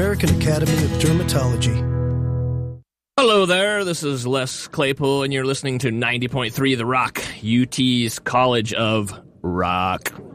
American Academy of Dermatology. Hello there, this is Les Claypool, and you're listening to 90.3 The Rock, UT's College of Rock.